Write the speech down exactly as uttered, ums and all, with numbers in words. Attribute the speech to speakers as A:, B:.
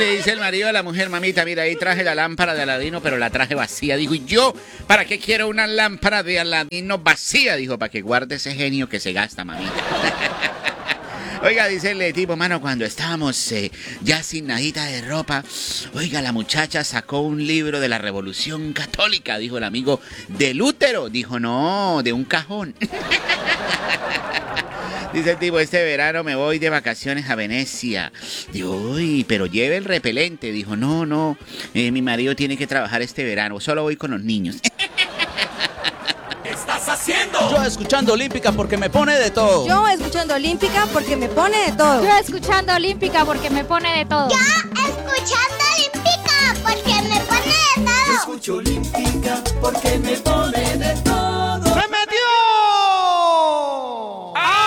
A: le dice el marido a la mujer, mamita, mira, ahí traje la lámpara de Aladino, pero la traje vacía. Digo, ¿y yo para qué quiero una lámpara de Aladino vacía? Dijo, para que guarde ese genio que se gasta, mamita. Oiga, dice el tipo, mano, cuando estábamos eh, ya sin nadita de ropa, oiga, la muchacha sacó un libro de la Revolución Católica, dijo el amigo, ¿del útero? Dijo, no, de un cajón. Dice el tipo, este verano me voy de vacaciones a Venecia. Digo, uy, pero lleve el repelente. Dijo, no, no, eh, mi marido tiene que trabajar este verano, solo voy con los niños.
B: ¿Qué estás haciendo?
C: Yo escuchando Olímpica porque me pone de todo.
D: Yo escuchando Olímpica porque me pone de todo.
E: Yo escuchando Olímpica porque me pone de todo.
F: Yo escuchando Olímpica porque me pone de todo.
B: Escucho Olímpica porque me pone de todo.